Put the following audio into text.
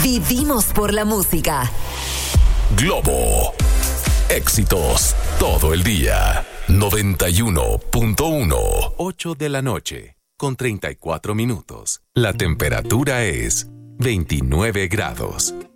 Vivimos por la música. Globo. Éxitos todo el día. 91.1. 8 de la noche, con 34 minutos. La temperatura es 29 grados.